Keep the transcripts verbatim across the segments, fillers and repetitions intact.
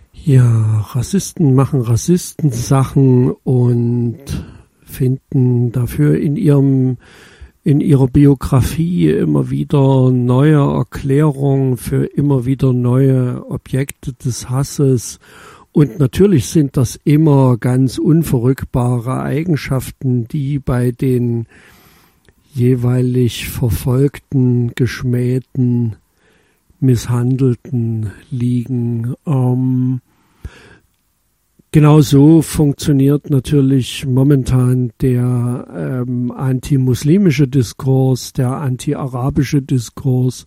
Ja, Rassisten machen Rassistensachen und finden dafür in ihrem in ihrer Biografie immer wieder neue Erklärungen für immer wieder neue Objekte des Hasses. Und natürlich sind das immer ganz unverrückbare Eigenschaften, die bei den jeweilig Verfolgten, Geschmähten, Misshandelten liegen. Ähm, Genau so funktioniert natürlich momentan der ähm, antimuslimische Diskurs, der anti-arabische Diskurs.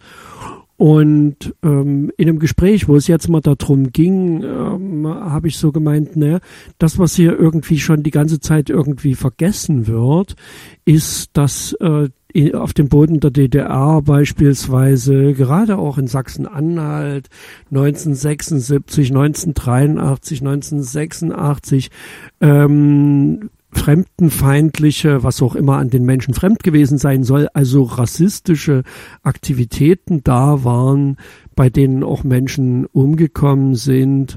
Und ähm, in einem Gespräch, wo es jetzt mal darum ging, ähm, habe ich so gemeint, ne, das, was hier irgendwie schon die ganze Zeit irgendwie vergessen wird, ist, dass äh, auf dem Boden der D D R beispielsweise, gerade auch in Sachsen-Anhalt, neunzehnhundertsechsundsiebzig, neunzehnhundertdreiundachtzig, neunzehnhundertsechsundachtzig, ähm, fremdenfeindliche, was auch immer an den Menschen fremd gewesen sein soll, also rassistische Aktivitäten da waren, bei denen auch Menschen umgekommen sind.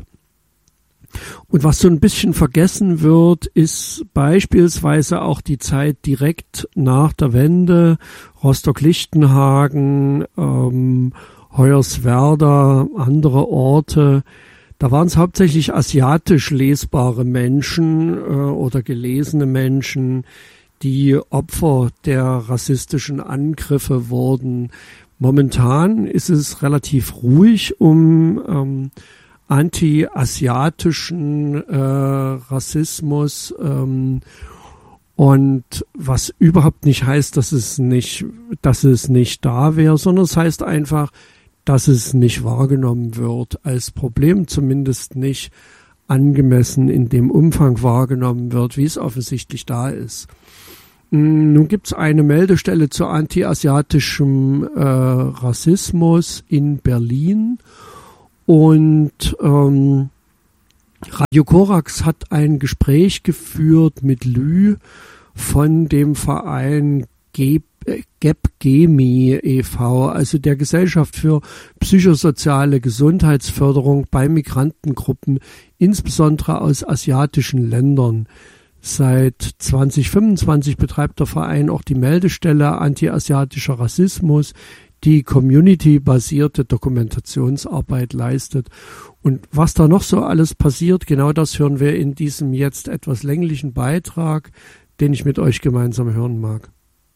Und was so ein bisschen vergessen wird, ist beispielsweise auch die Zeit direkt nach der Wende, Rostock-Lichtenhagen, ähm, Hoyerswerda, andere Orte. Da waren es hauptsächlich asiatisch lesbare Menschen äh, oder gelesene Menschen, die Opfer der rassistischen Angriffe wurden. Momentan ist es relativ ruhig um ähm, anti-asiatischen äh, Rassismus ähm, und was überhaupt nicht heißt, dass es nicht, dass es nicht da wäre, sondern es heißt einfach, dass es nicht wahrgenommen wird als Problem, zumindest nicht angemessen in dem Umfang wahrgenommen wird, wie es offensichtlich da ist. Nun gibt es eine Meldestelle zu anti-asiatischem äh, Rassismus in Berlin. Und ähm, Radio Korax hat ein Gespräch geführt mit Lü von dem Verein G E P G E M I e V, also der Gesellschaft für psychosoziale Gesundheitsförderung bei Migrantengruppen, insbesondere aus asiatischen Ländern. Seit zwanzig fünfundzwanzig betreibt der Verein auch die Meldestelle Anti-asiatischer Rassismus, die community-basierte Dokumentationsarbeit leistet. Und was da noch so alles passiert, genau das hören wir in diesem jetzt etwas länglichen Beitrag, den ich mit euch gemeinsam hören mag.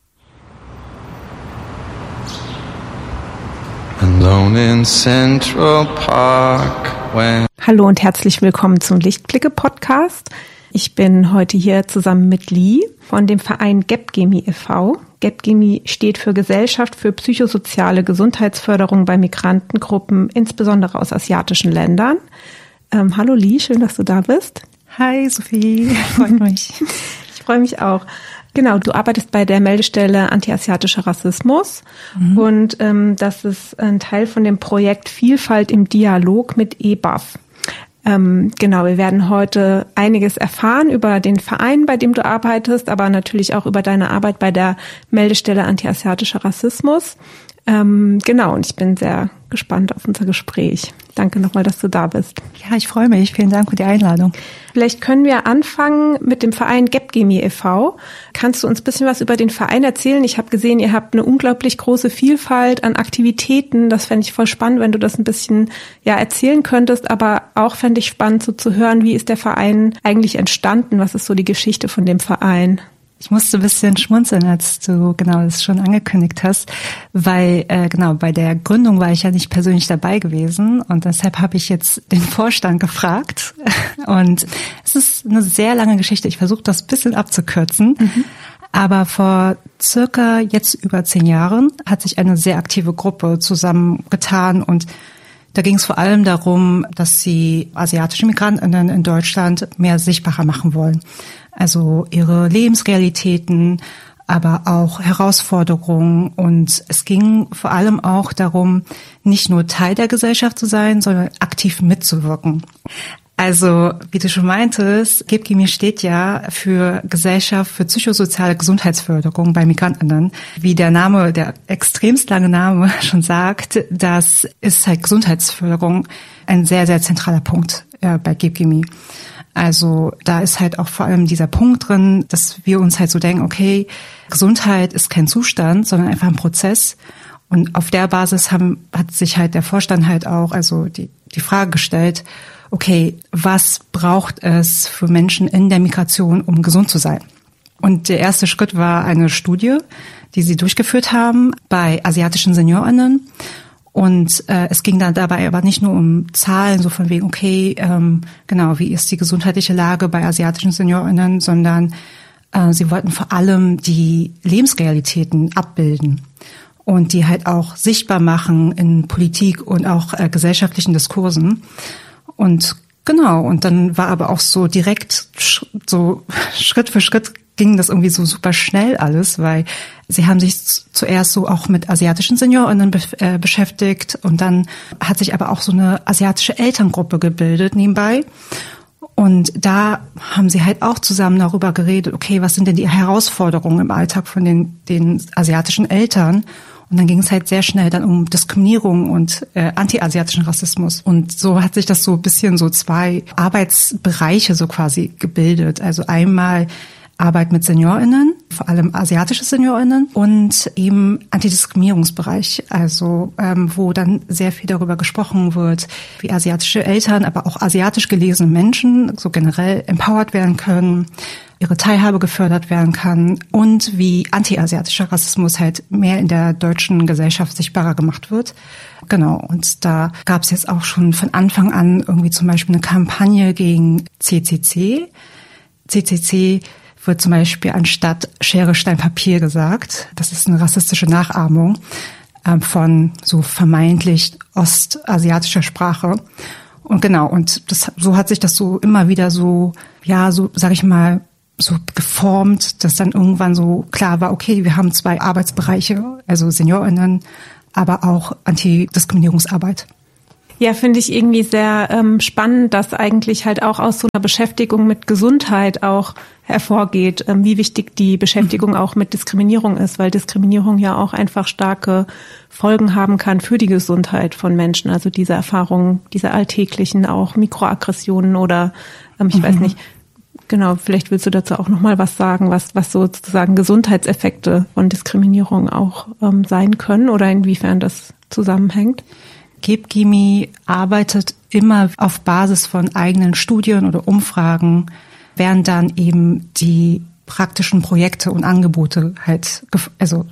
Alone in Central Park when Hallo und herzlich willkommen zum Lichtblicke-Podcast. Ich bin heute hier zusammen mit Lee von dem Verein G E P G E M I e V. G E P G E M I steht für Gesellschaft für psychosoziale Gesundheitsförderung bei Migrantengruppen, insbesondere aus asiatischen Ländern. Ähm, hallo Lee, schön, dass du da bist. Hi Sophie, freut mich. Ich freue mich auch. Genau, du arbeitest bei der Meldestelle Anti-asiatischer Rassismus mhm. und ähm, das ist ein Teil von dem Projekt Vielfalt im Dialog mit E B A F. Ähm, genau, wir werden heute einiges erfahren über den Verein, bei dem du arbeitest, aber natürlich auch über deine Arbeit bei der Meldestelle Anti-asiatischer Rassismus. Ähm, genau, und ich bin sehr gespannt auf unser Gespräch. Danke nochmal, dass du da bist. Ja, ich freue mich. Vielen Dank für die Einladung. Vielleicht können wir anfangen mit dem Verein G E P G E M I e V. Kannst du uns ein bisschen was über den Verein erzählen? Ich habe gesehen, ihr habt eine unglaublich große Vielfalt an Aktivitäten. Das fände ich voll spannend, wenn du das ein bisschen ja erzählen könntest. Aber auch fände ich spannend, so zu hören, wie ist der Verein eigentlich entstanden? Was ist so die Geschichte von dem Verein? Ich musste ein bisschen schmunzeln, als du genau das schon angekündigt hast, weil äh, genau bei der Gründung war ich ja nicht persönlich dabei gewesen und deshalb habe ich jetzt den Vorstand gefragt und es ist eine sehr lange Geschichte. Ich versuche das ein bisschen abzukürzen, mhm. aber vor circa jetzt über zehn Jahren hat sich eine sehr aktive Gruppe zusammengetan und da ging es vor allem darum, dass sie asiatische Migrantinnen in Deutschland mehr sichtbarer machen wollen. Also ihre Lebensrealitäten, aber auch Herausforderungen. Und es ging vor allem auch darum, nicht nur Teil der Gesellschaft zu sein, sondern aktiv mitzuwirken. Also, wie du schon meintest, G I B-G I M I steht ja für Gesellschaft für psychosoziale Gesundheitsförderung bei Migrantinnen. Wie der Name, der extremst lange Name schon sagt, das ist halt Gesundheitsförderung ein sehr, sehr zentraler Punkt äh, bei G I B-G I M I. Also da ist halt auch vor allem dieser Punkt drin, dass wir uns halt so denken, okay, Gesundheit ist kein Zustand, sondern einfach ein Prozess. Und auf der Basis haben, hat sich halt der Vorstand halt auch, also die, die Frage gestellt, okay, was braucht es für Menschen in der Migration, um gesund zu sein? Und der erste Schritt war eine Studie, die sie durchgeführt haben bei asiatischen SeniorInnen. Und äh, es ging dann dabei aber nicht nur um Zahlen, so von wegen, okay, ähm, genau, wie ist die gesundheitliche Lage bei asiatischen SeniorInnen, sondern äh, sie wollten vor allem die Lebensrealitäten abbilden und die halt auch sichtbar machen in Politik und auch äh, gesellschaftlichen Diskursen. Und genau, und dann war aber auch so direkt, so Schritt für Schritt ging das irgendwie so super schnell alles, weil sie haben sich zuerst so auch mit asiatischen SeniorInnen be- äh, beschäftigt und dann hat sich aber auch so eine asiatische Elterngruppe gebildet nebenbei. Und da haben sie halt auch zusammen darüber geredet, okay, was sind denn die Herausforderungen im Alltag von den, den asiatischen Eltern? Und dann ging es halt sehr schnell dann um Diskriminierung und äh, anti-asiatischen Rassismus. Und so hat sich das so ein bisschen so zwei Arbeitsbereiche so quasi gebildet. Also einmal Arbeit mit SeniorInnen, vor allem asiatische SeniorInnen und eben Antidiskriminierungsbereich, also ähm, wo dann sehr viel darüber gesprochen wird, wie asiatische Eltern, aber auch asiatisch gelesene Menschen so generell empowered werden können, ihre Teilhabe gefördert werden kann und wie anti-asiatischer Rassismus halt mehr in der deutschen Gesellschaft sichtbarer gemacht wird. Genau, und da gab es jetzt auch schon von Anfang an irgendwie zum Beispiel eine Kampagne gegen C C C. C C C wird zum Beispiel anstatt Schere, Stein, Papier gesagt. Das ist eine rassistische Nachahmung äh, von so vermeintlich ostasiatischer Sprache. Und genau, und das, so hat sich das so immer wieder so, ja, so, sag ich mal, so geformt, dass dann irgendwann so klar war, okay, wir haben zwei Arbeitsbereiche, also SeniorInnen, aber auch Antidiskriminierungsarbeit. Ja, finde ich irgendwie sehr ähm, spannend, dass eigentlich halt auch aus so einer Beschäftigung mit Gesundheit auch hervorgeht, ähm, wie wichtig die Beschäftigung auch mit Diskriminierung ist, weil Diskriminierung ja auch einfach starke Folgen haben kann für die Gesundheit von Menschen. Also diese Erfahrungen, diese alltäglichen auch Mikroaggressionen oder ähm, ich mhm. weiß nicht, genau, vielleicht willst du dazu auch nochmal was sagen, was, was sozusagen Gesundheitseffekte von Diskriminierung auch ähm, sein können oder inwiefern das zusammenhängt? G I B-G I M I arbeitet immer auf Basis von eigenen Studien oder Umfragen, werden dann eben die praktischen Projekte und Angebote halt, also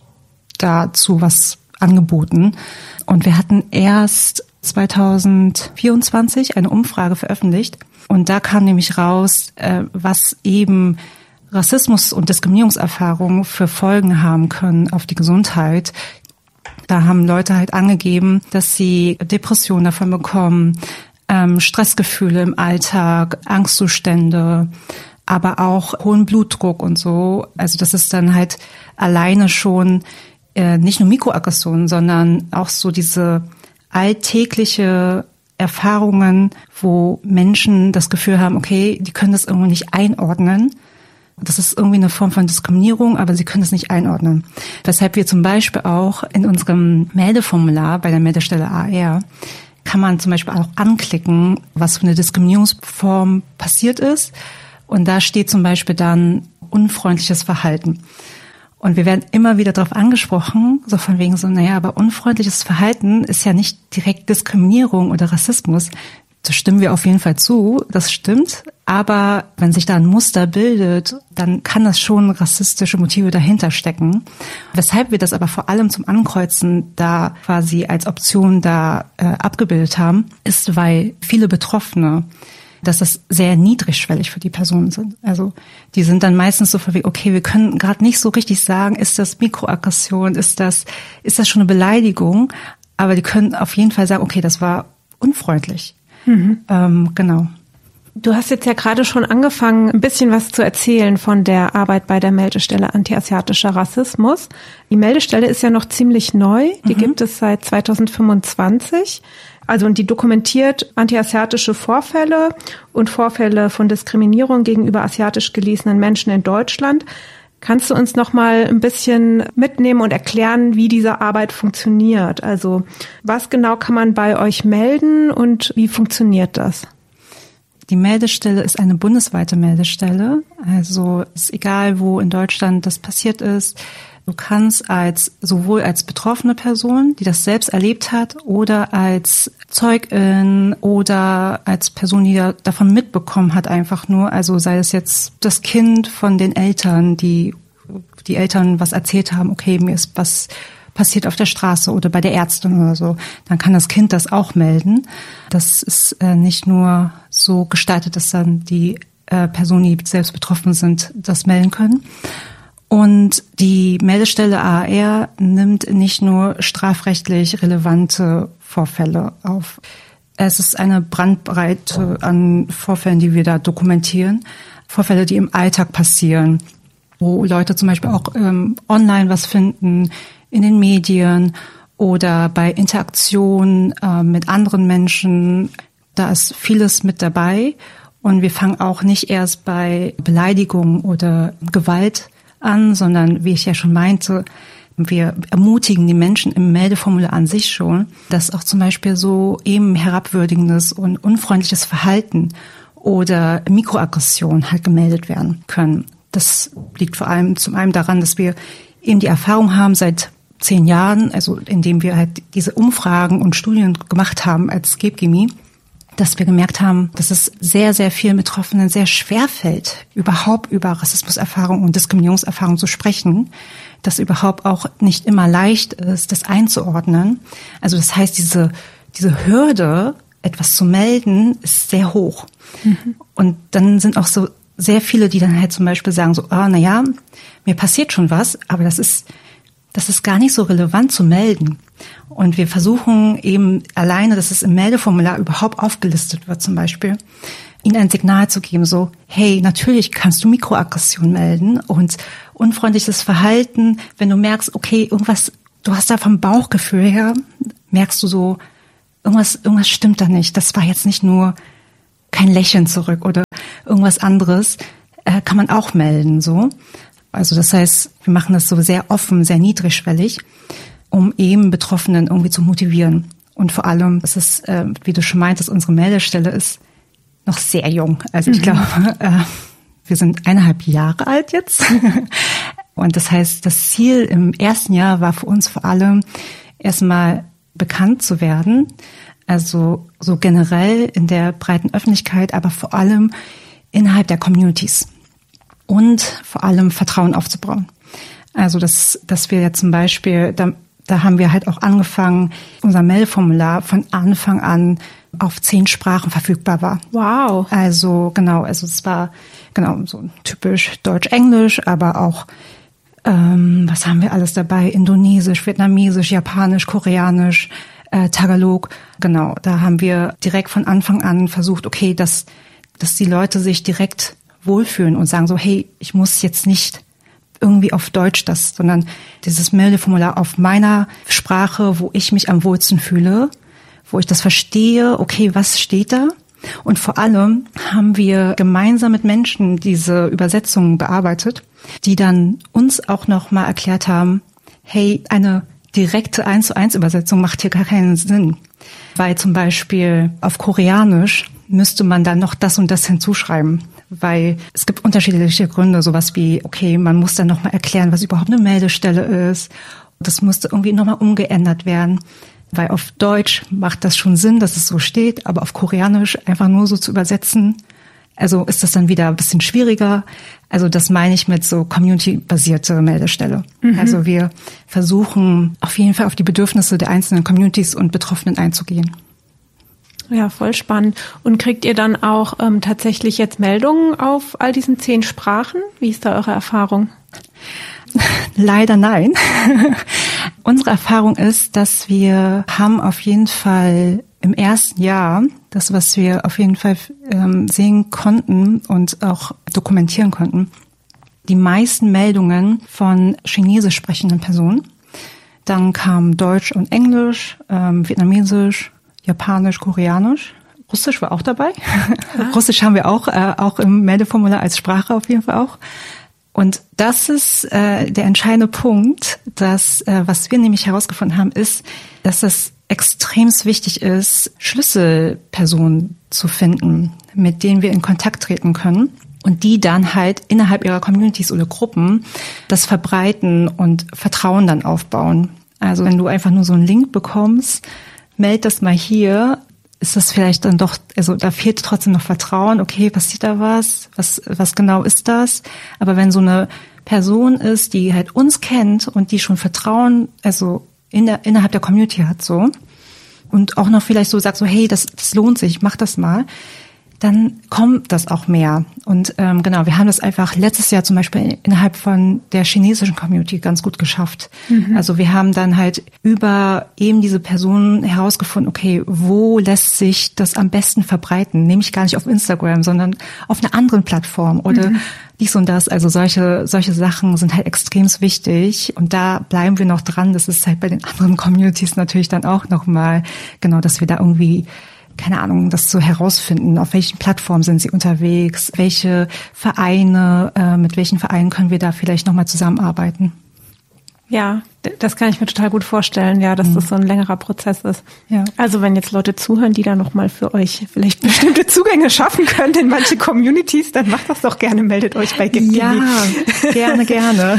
dazu was angeboten. Und wir hatten erst zwanzig vierundzwanzig eine Umfrage veröffentlicht und da kam nämlich raus, was eben Rassismus und Diskriminierungserfahrungen für Folgen haben können auf die Gesundheit. Da haben Leute halt angegeben, dass sie Depressionen davon bekommen, ähm, Stressgefühle im Alltag, Angstzustände, aber auch hohen Blutdruck und so. Also das ist dann halt alleine schon äh, nicht nur Mikroaggressionen, sondern auch so diese alltägliche Erfahrungen, wo Menschen das Gefühl haben, okay, die können das irgendwie nicht einordnen. Das ist irgendwie eine Form von Diskriminierung, aber sie können es nicht einordnen. Weshalb wir zum Beispiel auch in unserem Meldeformular bei der Meldestelle A R kann man zum Beispiel auch anklicken, was für eine Diskriminierungsform passiert ist. Und da steht zum Beispiel dann unfreundliches Verhalten. Und wir werden immer wieder darauf angesprochen, so von wegen so, naja, aber unfreundliches Verhalten ist ja nicht direkt Diskriminierung oder Rassismus. Da stimmen wir auf jeden Fall zu, das stimmt. Aber wenn sich da ein Muster bildet, dann kann das schon rassistische Motive dahinter stecken. Weshalb wir das aber vor allem zum Ankreuzen da quasi als Option da äh, abgebildet haben, ist, weil viele Betroffene, dass das sehr niedrigschwellig für die Personen sind. Also die sind dann meistens so wie, okay, wir können gerade nicht so richtig sagen, ist das Mikroaggression, ist das, ist das schon eine Beleidigung? Aber die können auf jeden Fall sagen, okay, das war unfreundlich. Mhm. Ähm, genau. Du hast jetzt ja gerade schon angefangen, ein bisschen was zu erzählen von der Arbeit bei der Meldestelle Antiasiatischer Rassismus. Die Meldestelle ist ja noch ziemlich neu. Die mhm. gibt es seit zweitausendfünfundzwanzig. Also, und die dokumentiert antiasiatische Vorfälle und Vorfälle von Diskriminierung gegenüber asiatisch gelesenen Menschen in Deutschland. Kannst du uns noch mal ein bisschen mitnehmen und erklären, wie diese Arbeit funktioniert? Also, was genau kann man bei euch melden und wie funktioniert das? Die Meldestelle ist eine bundesweite Meldestelle. Also ist egal, wo in Deutschland das passiert ist. Du kannst als sowohl als betroffene Person, die das selbst erlebt hat, oder als Zeugin oder als Person, die davon mitbekommen hat, einfach nur, also sei es jetzt das Kind von den Eltern, die die Eltern was erzählt haben, okay, mir ist was passiert auf der Straße oder bei der Ärztin oder so, dann kann das Kind das auch melden. Das ist äh, nicht nur so gestaltet, dass dann die äh, Personen, die selbst betroffen sind, das melden können. Und die Meldestelle A A R nimmt nicht nur strafrechtlich relevante Vorfälle auf. Es ist eine Bandbreite an Vorfällen, die wir da dokumentieren. Vorfälle, die im Alltag passieren, wo Leute zum Beispiel auch ähm, online was finden, in den Medien oder bei Interaktion äh, mit anderen Menschen. Da ist vieles mit dabei. Und wir fangen auch nicht erst bei Beleidigung oder Gewalt an, sondern wie ich ja schon meinte, wir ermutigen die Menschen im Meldeformular an sich schon, dass auch zum Beispiel so eben herabwürdigendes und unfreundliches Verhalten oder Mikroaggression halt gemeldet werden können. Das liegt vor allem zum einen daran, dass wir eben die Erfahrung haben seit zehn Jahren, also indem wir halt diese Umfragen und Studien gemacht haben als Gebgemi, dass wir gemerkt haben, dass es sehr, sehr vielen Betroffenen sehr schwer fällt, überhaupt über Rassismuserfahrung und Diskriminierungserfahrung zu sprechen, dass überhaupt auch nicht immer leicht ist, das einzuordnen. Also das heißt, diese, diese Hürde, etwas zu melden, ist sehr hoch. Mhm. Und dann sind auch so sehr viele, die dann halt zum Beispiel sagen so, ah, na ja, mir passiert schon was, aber das ist, das ist gar nicht so relevant zu melden. Und wir versuchen eben alleine, dass es im Meldeformular überhaupt aufgelistet wird zum Beispiel, ihnen ein Signal zu geben, so, hey, natürlich kannst du Mikroaggression melden und unfreundliches Verhalten, wenn du merkst, okay, irgendwas, du hast da vom Bauchgefühl her, merkst du so, irgendwas, irgendwas stimmt da nicht. Das war jetzt nicht nur kein Lächeln zurück oder irgendwas anderes, äh, kann man auch melden, so. Also das heißt, wir machen das so sehr offen, sehr niedrigschwellig, um eben Betroffenen irgendwie zu motivieren. Und vor allem, es ist, äh, wie du schon meintest, unsere Meldestelle ist noch sehr jung. Also ich mhm. glaube, äh, wir sind eineinhalb Jahre alt jetzt. Und das heißt, das Ziel im ersten Jahr war für uns vor allem erstmal bekannt zu werden. Also so generell in der breiten Öffentlichkeit, aber vor allem innerhalb der Communities. Und vor allem Vertrauen aufzubauen. Also dass, dass wir ja zum Beispiel, da, da haben wir halt auch angefangen, unser Meldeformular von Anfang an auf zehn Sprachen verfügbar war. Wow. Also genau, also es war genau so typisch Deutsch-Englisch, aber auch ähm, was haben wir alles dabei? Indonesisch, Vietnamesisch, Japanisch, Koreanisch, äh, Tagalog. Genau, da haben wir direkt von Anfang an versucht, okay, dass dass die Leute sich direkt wohlfühlen und sagen so, hey, ich muss jetzt nicht irgendwie auf Deutsch das, sondern dieses Meldeformular auf meiner Sprache, wo ich mich am wohlsten fühle, wo ich das verstehe, okay, was steht da? Und vor allem haben wir gemeinsam mit Menschen diese Übersetzungen bearbeitet, die dann uns auch noch mal erklärt haben, hey, eine direkte eins zu eins Übersetzung macht hier gar keinen Sinn, weil zum Beispiel auf Koreanisch müsste man dann noch das und das hinzuschreiben, weil es gibt unterschiedliche Gründe, sowas wie, okay, man muss dann nochmal erklären, was überhaupt eine Meldestelle ist. Das musste irgendwie nochmal umgeändert werden, weil auf Deutsch macht das schon Sinn, dass es so steht, aber auf Koreanisch einfach nur so zu übersetzen, also ist das dann wieder ein bisschen schwieriger. Also das meine ich mit so community-basierte Meldestelle. Mhm. Also wir versuchen auf jeden Fall auf die Bedürfnisse der einzelnen Communities und Betroffenen einzugehen. Ja, voll spannend. Und kriegt ihr dann auch ähm, tatsächlich jetzt Meldungen auf all diesen zehn Sprachen? Wie ist da eure Erfahrung? Leider nein. Unsere Erfahrung ist, dass wir haben auf jeden Fall im ersten Jahr, das, was wir auf jeden Fall ähm, sehen konnten und auch dokumentieren konnten, die meisten Meldungen von chinesisch sprechenden Personen. Dann kam Deutsch und Englisch, ähm, Vietnamesisch, Japanisch, Koreanisch. Russisch war auch dabei. Ah. Russisch haben wir auch, äh, auch im Meldeformular als Sprache auf jeden Fall auch. Und das ist äh, der entscheidende Punkt, dass äh, was wir nämlich herausgefunden haben, ist, dass es extrem wichtig ist, Schlüsselpersonen zu finden, mit denen wir in Kontakt treten können und die dann halt innerhalb ihrer Communities oder Gruppen das verbreiten und Vertrauen dann aufbauen. Also wenn du einfach nur so einen Link bekommst, meld das mal hier, ist das vielleicht dann doch, also da fehlt trotzdem noch Vertrauen, okay, passiert da was, was, was genau ist das? Aber wenn so eine Person ist, die halt uns kennt und die schon Vertrauen, also in der, innerhalb der Community hat so, und auch noch vielleicht so sagt so, hey, das, das lohnt sich, mach das mal, dann kommt das auch mehr. Und ähm, genau, wir haben das einfach letztes Jahr zum Beispiel innerhalb von der chinesischen Community ganz gut geschafft. Mhm. Also wir haben dann halt über eben diese Personen herausgefunden, okay, wo lässt sich das am besten verbreiten? Nämlich gar nicht auf Instagram, sondern auf einer anderen Plattform oder mhm. dies und das. Also solche solche Sachen sind halt extrem wichtig. Und da bleiben wir noch dran. Das ist halt bei den anderen Communities natürlich dann auch nochmal, genau, dass wir da irgendwie, keine Ahnung, das so herausfinden, auf welchen Plattformen sind sie unterwegs, welche Vereine, äh, mit welchen Vereinen können wir da vielleicht nochmal zusammenarbeiten. Ja, das kann ich mir total gut vorstellen, ja, dass mhm. das so ein längerer Prozess ist. Ja. Also wenn jetzt Leute zuhören, die da nochmal für euch vielleicht bestimmte Zugänge schaffen können in manche Communities, dann macht das doch gerne, meldet euch bei G I P. Ja, gerne, gerne.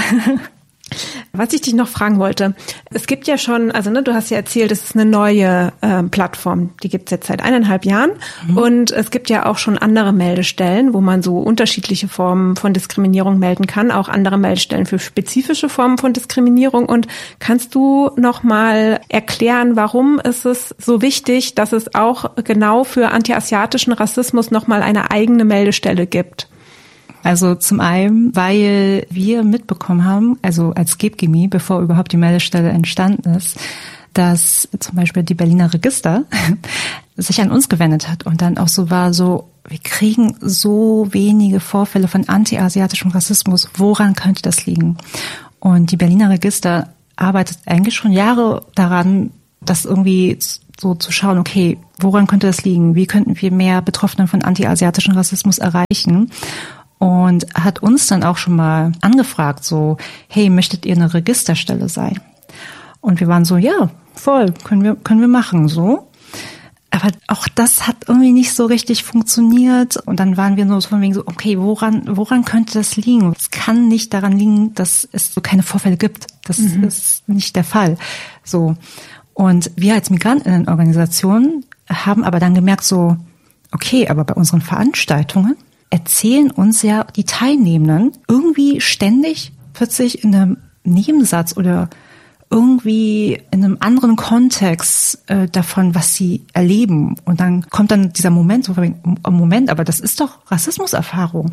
Was ich dich noch fragen wollte, es gibt ja schon, also ne, du hast ja erzählt, es ist eine neue äh, Plattform, die gibt es jetzt seit eineinhalb Jahren mhm. und es gibt ja auch schon andere Meldestellen, wo man so unterschiedliche Formen von Diskriminierung melden kann, auch andere Meldestellen für spezifische Formen von Diskriminierung. Und kannst du noch mal erklären, warum ist es so wichtig, dass es auch genau für antiasiatischen Rassismus noch mal eine eigene Meldestelle gibt? Also zum einen, weil wir mitbekommen haben, also als G E B G M I, bevor überhaupt die Meldestelle entstanden ist, dass zum Beispiel die Berliner Register sich an uns gewendet hat und dann auch so war so, wir kriegen so wenige Vorfälle von anti-asiatischem Rassismus, woran könnte das liegen? Und die Berliner Register arbeitet eigentlich schon Jahre daran, das irgendwie so zu schauen, okay, woran könnte das liegen? Wie könnten wir mehr Betroffene von anti-asiatischem Rassismus erreichen? Und hat uns dann auch schon mal angefragt, so, hey, möchtet ihr eine Registerstelle sein? Und wir waren so, ja, voll, können wir, können wir machen, so. Aber auch das hat irgendwie nicht so richtig funktioniert. Und dann waren wir nur so von wegen so, okay, woran, woran könnte das liegen? Es kann nicht daran liegen, dass es so keine Vorfälle gibt. Das mhm. ist nicht der Fall, so. Und wir als Migrantinnenorganisation haben aber dann gemerkt so, okay, aber bei unseren Veranstaltungen erzählen uns ja die Teilnehmenden irgendwie ständig plötzlich in einem Nebensatz oder irgendwie in einem anderen Kontext äh, davon, was sie erleben. Und dann kommt dann dieser Moment, so Moment, aber das ist doch Rassismuserfahrung.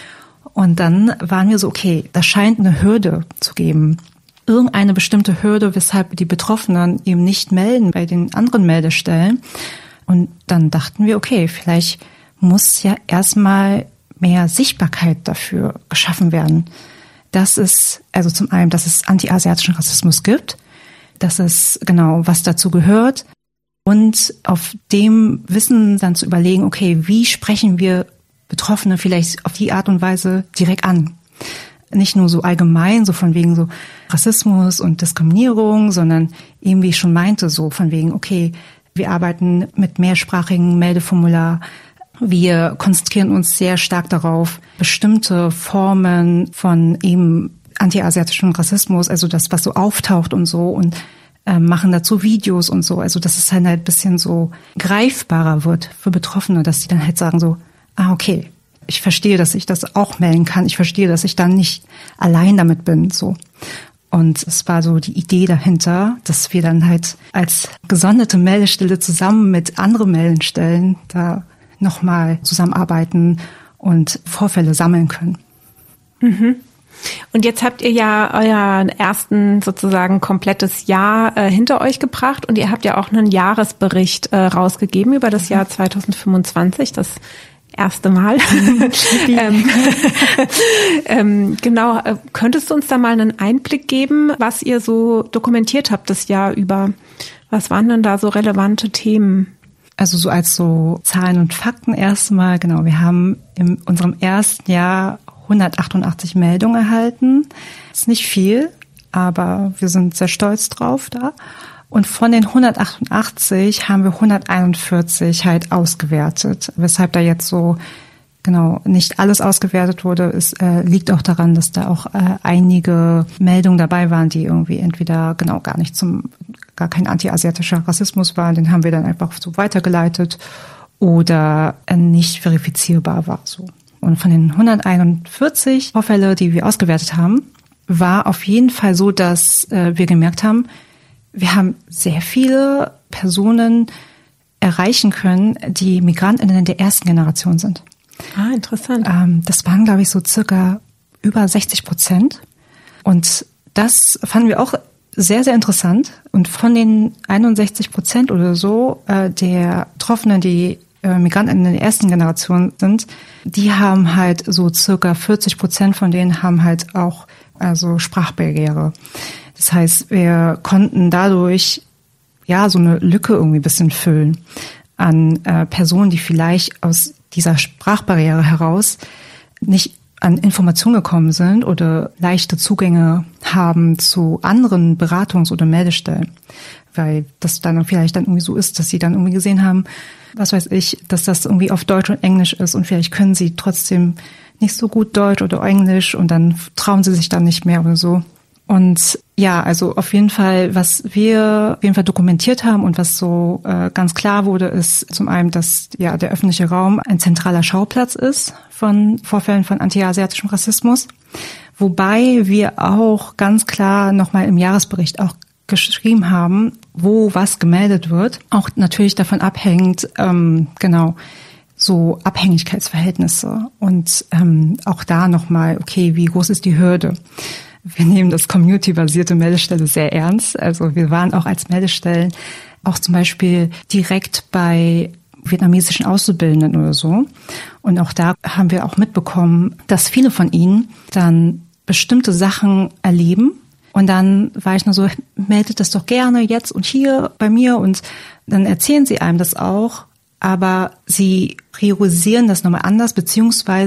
Und dann waren wir so, okay, das scheint eine Hürde zu geben. Irgendeine bestimmte Hürde, weshalb die Betroffenen eben nicht melden bei den anderen Meldestellen. Und dann dachten wir, okay, vielleicht muss ja erstmal mehr Sichtbarkeit dafür geschaffen werden, dass es, also zum einen, dass es anti-asiatischen Rassismus gibt, dass es genau was dazu gehört und auf dem Wissen dann zu überlegen, okay, wie sprechen wir Betroffene vielleicht auf die Art und Weise direkt an? Nicht nur so allgemein, so von wegen so Rassismus und Diskriminierung, sondern eben, wie ich schon meinte, so von wegen, okay, wir arbeiten mit mehrsprachigen Meldeformular. Wir konzentrieren uns sehr stark darauf, bestimmte Formen von eben anti-asiatischem Rassismus, also das, was so auftaucht und so, und äh, machen dazu Videos und so, also dass es halt ein bisschen so greifbarer wird für Betroffene, dass die dann halt sagen so, ah, okay, ich verstehe, dass ich das auch melden kann, ich verstehe, dass ich dann nicht allein damit bin, so. Und es war so die Idee dahinter, dass wir dann halt als gesonderte Meldestelle zusammen mit anderen Meldestellen da nochmal zusammenarbeiten und Vorfälle sammeln können. Mhm. Und jetzt habt ihr ja euer ersten sozusagen komplettes Jahr äh, hinter euch gebracht und ihr habt ja auch einen Jahresbericht äh, rausgegeben über das Jahr zwanzig fünfundzwanzig, das erste Mal. ähm, ähm, genau, äh, könntest du uns da mal einen Einblick geben, was ihr so dokumentiert habt das Jahr über? Was waren denn da so relevante Themen? Also so als so Zahlen und Fakten erstmal, genau, wir haben in unserem ersten Jahr hundertachtundachtzig Meldungen erhalten. Das ist nicht viel, aber wir sind sehr stolz drauf da. Und von den hundertachtundachtzig haben wir hunderteinundvierzig halt ausgewertet. Weshalb da jetzt so genau nicht alles ausgewertet wurde, ist, äh, liegt auch daran, dass da auch äh, einige Meldungen dabei waren, die irgendwie entweder genau gar nicht zum, gar kein anti-asiatischer Rassismus waren, den haben wir dann einfach so weitergeleitet oder äh, nicht verifizierbar war so. Und von den hunderteinundvierzig Vorfälle, die wir ausgewertet haben, war auf jeden Fall so, dass äh, wir gemerkt haben, wir haben sehr viele Personen erreichen können, die MigrantInnen der ersten Generation sind. Ah, interessant. Ähm, das waren, glaube ich, so circa über sechzig Prozent. Und das fanden wir auch sehr, sehr interessant. Und von den einundsechzig Prozent oder so äh, der Betroffenen, die äh, MigrantInnen der ersten Generation sind, die haben halt so circa vierzig Prozent von denen haben halt auch also Sprachbarriere. Das heißt, wir konnten dadurch ja so eine Lücke irgendwie ein bisschen füllen an äh, Personen, die vielleicht aus dieser Sprachbarriere heraus nicht an Informationen gekommen sind oder leichte Zugänge haben zu anderen Beratungs- oder Meldestellen. Weil das dann vielleicht dann irgendwie so ist, dass sie dann irgendwie gesehen haben, was weiß ich, dass das irgendwie auf Deutsch und Englisch ist und vielleicht können sie trotzdem nicht so gut Deutsch oder Englisch und dann trauen sie sich dann nicht mehr oder so. Und ja, also auf jeden Fall, was wir auf jeden Fall dokumentiert haben und was so äh, ganz klar wurde, ist zum einen, dass ja der öffentliche Raum ein zentraler Schauplatz ist von Vorfällen von anti-asiatischem Rassismus, wobei wir auch ganz klar nochmal im Jahresbericht auch geschrieben haben, wo was gemeldet wird, auch natürlich davon abhängt, ähm, genau, so Abhängigkeitsverhältnisse und ähm, auch da nochmal, okay, wie groß ist die Hürde? Wir nehmen das community-basierte Meldestelle sehr ernst. Also wir waren auch als Meldestellen auch zum Beispiel direkt bei vietnamesischen Auszubildenden oder so. Und auch da haben wir auch mitbekommen, dass viele von ihnen dann bestimmte Sachen erleben. Und dann war ich nur so, meldet das doch gerne jetzt und hier bei mir. Und dann erzählen sie einem das auch. Aber sie priorisieren das nochmal anders, beziehungsweise